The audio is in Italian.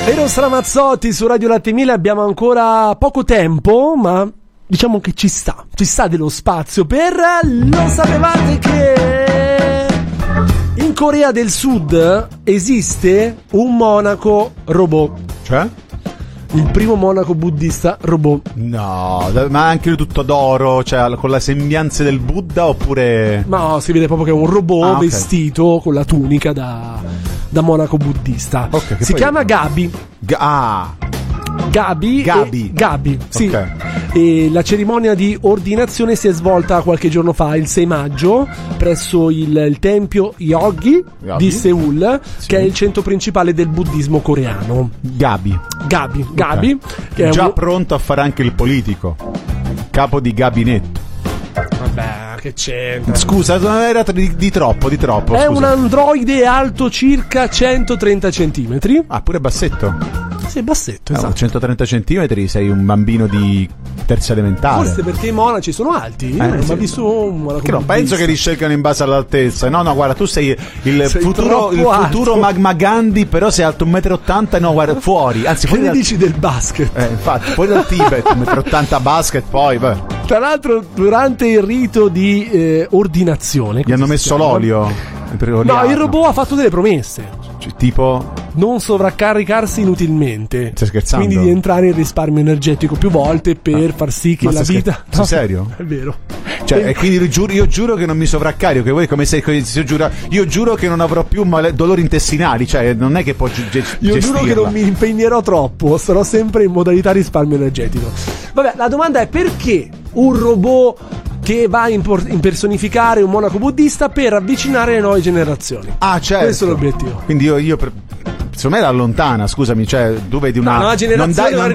Eros Ramazzotti su Radio Latte 1000. Abbiamo ancora poco tempo, ma diciamo che ci sta dello spazio per... Lo sapevate che in Corea del Sud esiste un monaco robot? Cioè? Il primo monaco buddista robot. No, ma anche lui tutto d'oro, cioè con la sembianza del Buddha, oppure... No, si vede proprio che è un robot okay, vestito con la tunica da monaco buddista. Okay, si chiama Gabi. Gabi, sì. Okay. E la cerimonia di ordinazione si è svolta qualche giorno fa, il 6 maggio, presso il tempio Yogi di Seul, sì, che è il centro principale del buddismo coreano. Gabi, okay, che è già pronto a fare anche il politico, capo di gabinetto. Vabbè, che c'entra? Scusa, era di troppo. È scusa. Un androide alto circa 130 centimetri. Ah, pure bassetto? Sì, bassetto, esatto. 130 centimetri, sei un bambino di terza elementare. Forse perché i monaci sono alti. Non ho mai visto un monaco. Non penso che li scelgano in base all'altezza. No, guarda, tu sei il futuro Magma Gandhi, però sei alto 1,80 m. No, guarda, fuori. Anzi, fuori dici del basket. Infatti, fuori dal Tibet, 1,80 m basket, poi beh. Tra l'altro, durante il rito di ordinazione gli hanno messo l'olio. No, il robot ha fatto delle promesse. Tipo? Non sovraccaricarsi inutilmente. Stai scherzando? Quindi di entrare in risparmio energetico più volte per far sì che la vita... Sei serio? È vero. Cioè, e quindi io giuro che non mi sovraccarico. Che voi come sei? Io giuro che non avrò più dolori intestinali. Cioè, non è che può Io giuro che non mi impegnerò troppo. Sarò sempre in modalità risparmio energetico. Vabbè, la domanda è: perché un robot che va a impersonificare un monaco buddista per avvicinare le nuove generazioni? Ah, certo. Questo è l'obiettivo. Quindi io secondo me la allontana, scusami, cioè tu vedi una nuova generazione.